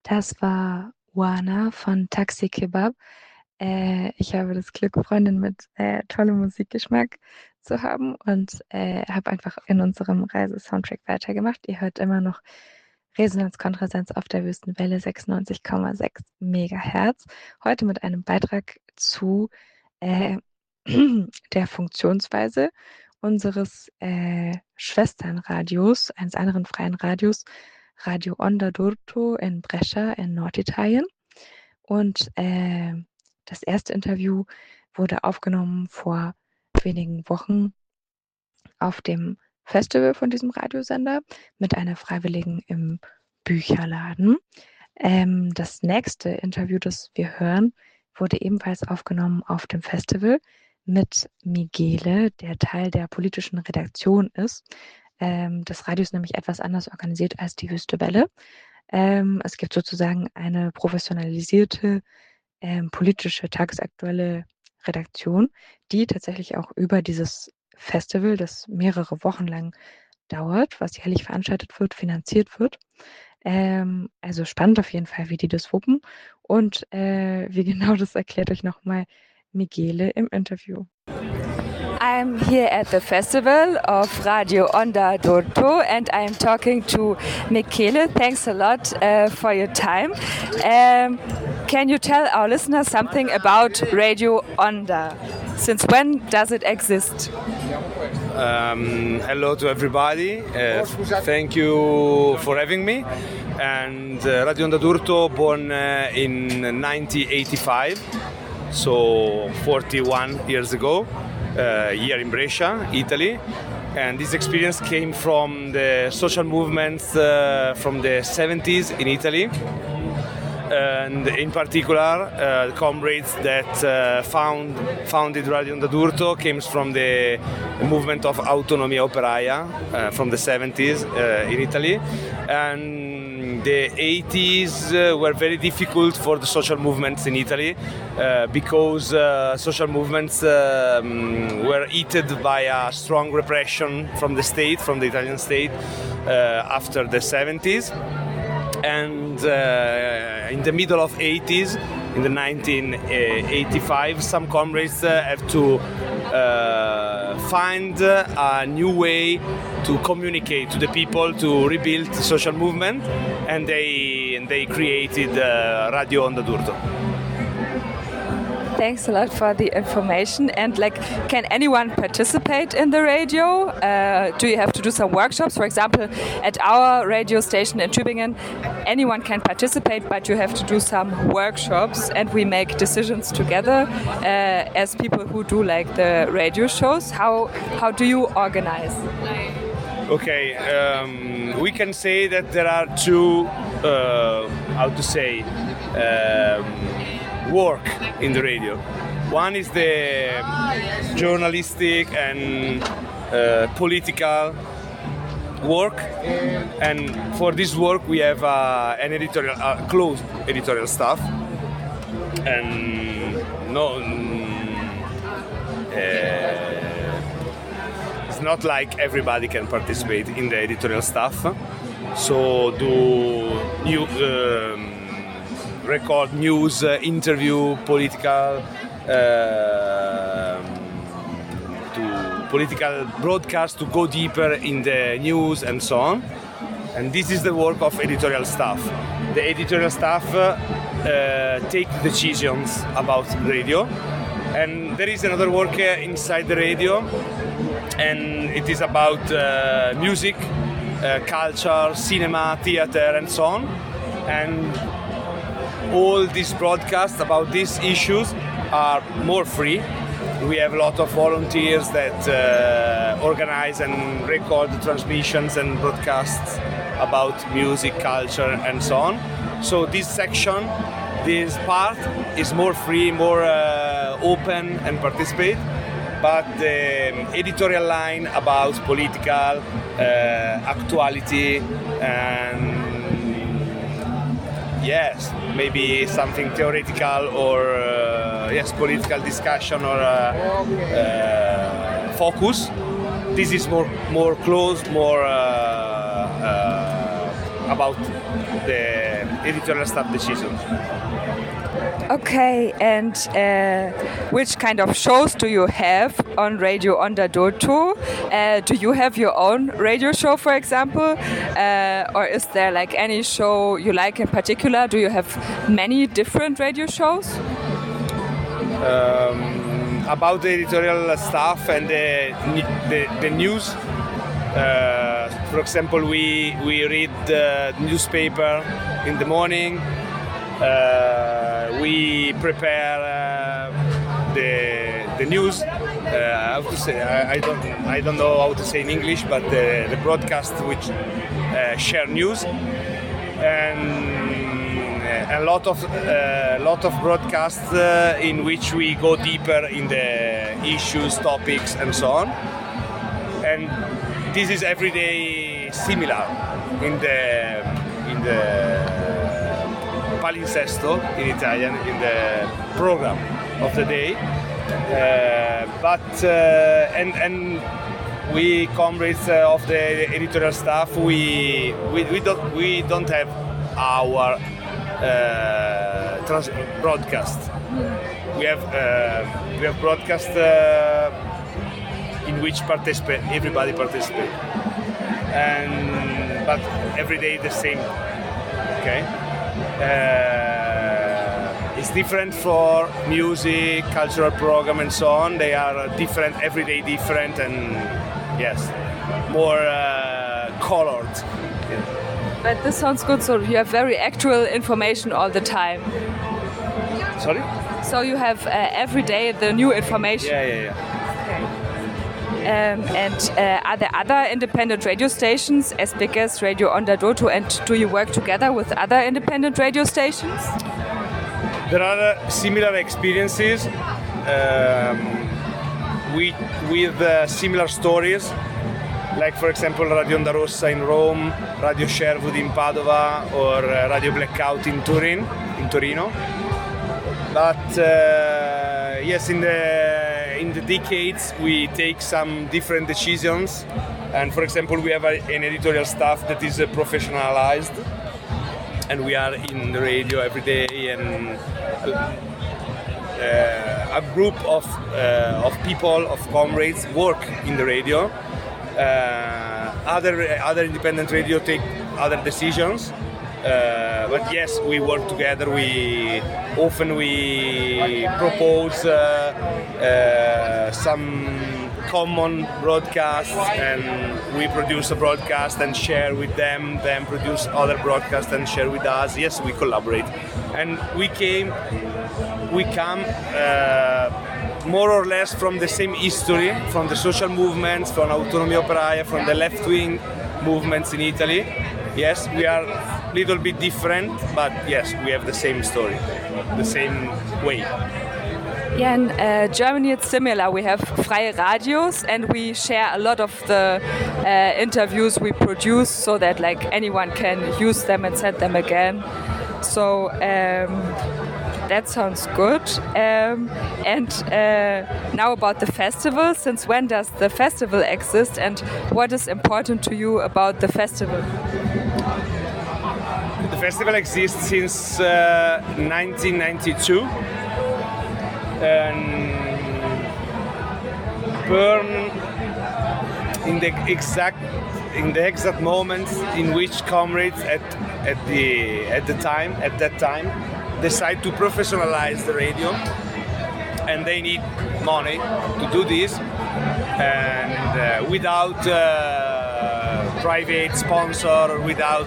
Das war Wana von Taxi Kebab. Ich habe das Glück, Freundin mit tollem Musikgeschmack zu haben und habe einfach in unserem Reisesoundtrack weitergemacht. Ihr hört immer noch Resonanz Kontrasenz auf der Wüstenwelle 96,6 Megahertz. Heute mit einem Beitrag zu äh, der Funktionsweise unseres Schwesternradios, eines anderen freien Radios, Radio Onda d'Urto in Brescia in Norditalien. Und das erste Interview wurde aufgenommen vor wenigen Wochen auf dem Festival von diesem Radiosender mit einer Freiwilligen im Bücherladen. Das nächste Interview, das wir hören, wurde ebenfalls aufgenommen auf dem Festival mit Michele, der Teil der politischen Redaktion ist. Das Radio ist nämlich etwas anders organisiert als die Wüste Welle. Es gibt sozusagen eine professionalisierte politische, tagesaktuelle Redaktion, die tatsächlich auch über dieses Festival, das mehrere Wochen lang dauert, was jährlich veranstaltet wird, finanziert wird. Also spannend auf jeden Fall, wie die das wuppen. Und wie genau das erklärt euch nochmal Michele im Interview. I'm here at the festival of Radio Onda d'Urto and I'm talking to Michele. Thanks a lot for your time. Can you tell our listeners something about Radio Onda? Since when does it exist? Hello to everybody. Thank you for having me. And Radio Onda d'Urto born in 1985, so 41 years ago. Here in Brescia, Italy, and this experience came from the social movements from the 70s in Italy, and in particular the comrades that founded Radio Onda d'Urto came from the movement of Autonomia Operaia from the 70s in Italy, and the 80s were very difficult for the social movements in Italy because social movements were hit by a strong repression from the state, from the Italian state, after the 70s. And in the middle of 80s, in the 1985, some comrades have to find a new way to communicate to the people, to rebuild the social movement, and they created Radio Onda d'Urto. Thanks a lot for the information. And can anyone participate in the radio? Do you have to do some workshops? For example, at our radio station in Tübingen, anyone can participate, but you have to do some workshops, and we make decisions together as people who do the radio shows. How do you organize? Okay, we can say that there are two, work in the radio. One is the journalistic and political work, and for this work we have an editorial, closed editorial staff, and it's not like everybody can participate in the editorial staff. So record news, interview, political broadcast to go deeper in the news and so on. And this is the work of editorial staff. The editorial staff take decisions about radio. And there is another work inside the radio, and it is about music, culture, cinema, theater, and so on. And all these broadcasts about these issues are more free. We have a lot of volunteers that organize and record the transmissions and broadcasts about music, culture, and so on. So this section, this part is more free, more open and participate. But the editorial line about political actuality and yes, maybe something theoretical or political discussion or focus. This is more closed, more about the editorial staff decisions. Okay, and which kind of shows do you have on Radio Onda d'Urto? Do you have your own radio show, for example? Or is there like any show you like in particular? Do you have many different radio shows? About the editorial staff and the news. For example, we read the newspaper in the morning. We prepare the news. I have to say, I don't know how to say in English, but the broadcast which share news, and a lot of broadcasts in which we go deeper in the issues, topics, and so on. And this is every day similar in the palinsesto in Italian, in the program of the day. And we comrades of the editorial staff, we don't have our broadcast. We have broadcast in which everybody participates, but every day the same. Okay. It's different for music, cultural program, and so on. They are different, every day different, and yes, more colored. Yeah. But this sounds good. So you have very actual information all the time. Sorry? So you have every day the new information. Yeah. Okay. And are there other independent radio stations as big as Radio Onda d'Urto, and do you work together with other independent radio stations? There are similar experiences with similar stories, like for example Radio Onda Rossa in Rome, Radio Sherwood in Padova, or Radio Blackout in Torino. But yes, in the decades we take some different decisions, and for example we have an editorial staff that is professionalized, and we are in the radio every day, and a group of people, of comrades, work in the radio. Other independent radio take other decisions. But yes, we work together. We propose some common broadcasts, and we produce a broadcast and share with them. Then produce other broadcasts and share with us. Yes, we collaborate, and we come more or less from the same history, from the social movements, from Autonomia Operaia, from the left-wing movements in Italy. Yes, we are a little bit different, but yes, we have the same story, the same way. Yeah, in Germany it's similar. We have freie radios, and we share a lot of the interviews we produce, so that like anyone can use them and send them again. So that sounds good. And now about the festival. Since when does the festival exist, and what is important to you about the festival? The festival exists since 1992, and burn in the exact moment in which comrades at that time decide to professionalize the radio, and they need money to do this, and without private sponsor, without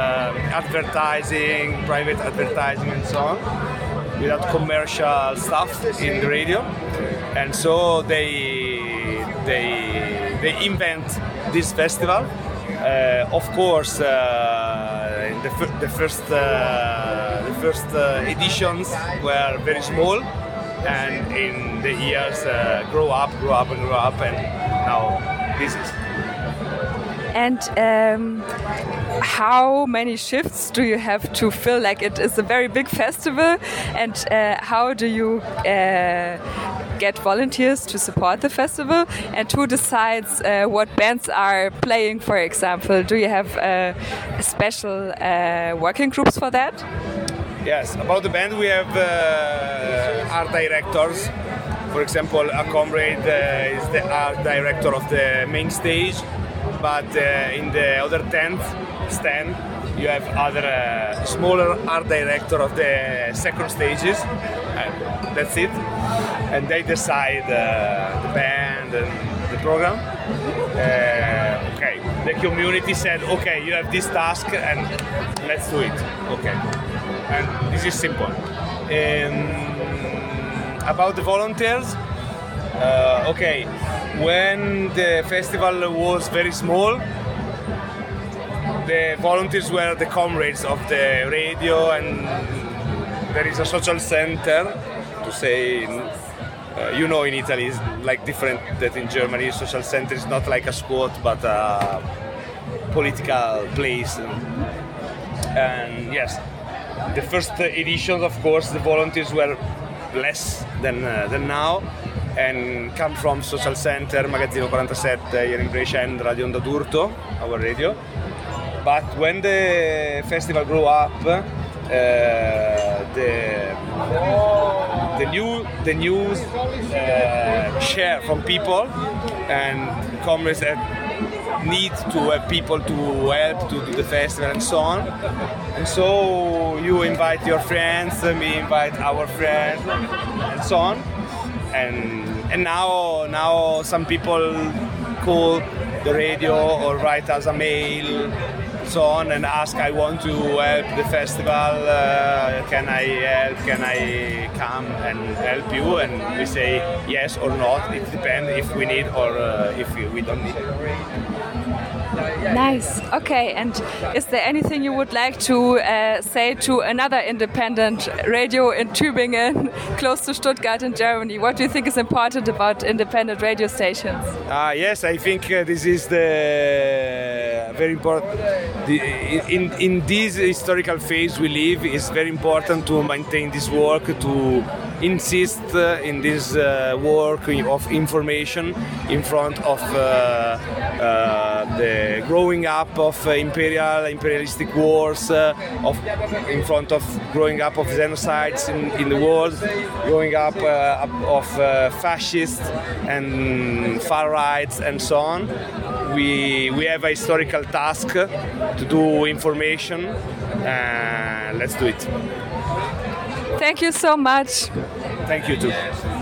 private advertising and so on, without commercial stuff in the radio, and so they invent this festival. Of course, the first editions were very small, and in the years grow up, and now this is. And how many shifts do you have to fill? Like, it is a very big festival, and how do you get volunteers to support the festival? And who decides what bands are playing, for example? Do you have special working groups for that? Yes, about the band we have art directors. For example, a comrade is the art director of the main stage, but in the other stand you have other smaller art director of the second stages. That's it, and they decide the band and the program. Okay, the community said, okay, you have this task and let's do it. Okay, and this is simple. About the volunteers, okay, when the festival was very small, the volunteers were the comrades of the radio, and there is a social center, to say, in Italy is like different than in Germany. Social center is not like a squat but a political place. And yes, the first editions, of course, the volunteers were less than now, and come from Social Center, Magazzino 47 here in Brescia, and Radio Onda d'Urto, our radio. But when the festival grew up, the news share from people and comrades that need to have people to help to do the festival and so on. And so you invite your friends, we invite our friends, and so on. And now some people call the radio or write us a mail, so on, and ask, I want to help the festival, can I help, can I come and help you? And we say yes or not, it depends if we need or if we don't need. Nice. Okay, and is there anything you would like to say to another independent radio in Tübingen, close to Stuttgart in Germany? What do you think is important about independent radio stations? Yes, I think this is the very important. In this historical phase we live, it's very important to maintain this work, to insist in this work of information in front of the growing up of imperialistic wars, in front of growing up of genocides in the world, growing up of fascists and far rights and so on. We have a historical task to do information. Let's do it. Thank you so much. Thank you too.